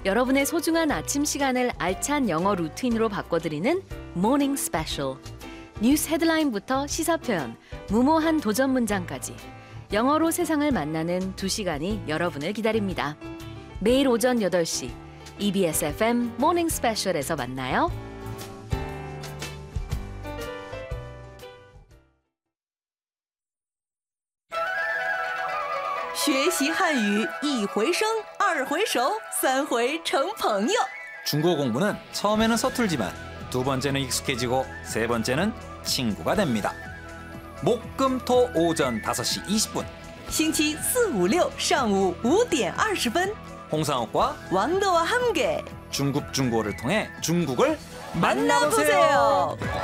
여러분의 소중한 아침 시간을 알찬 영어 루틴으로 바꿔드리는 모닝 스페셜. 뉴스 헤드라인부터 시사 표현, 무모한 도전 문장까지 영어로 세상을 만나는 2시간이 여러분을 기다립니다. 매일 오전 8시 EBS FM 모닝 스페셜에서 만나요. 学习汉语一回生，二回熟，三回成朋友。 중국어 공부는 처음에는 서툴지만 두 번째는 익숙해지고 세 번째는 친구가 됩니다. 목금토 오전 5시 20분 星期四、五、六上午5点20分， 홍상욱과 왕도와 함께 중국어를 통해 중국을 만나보세요.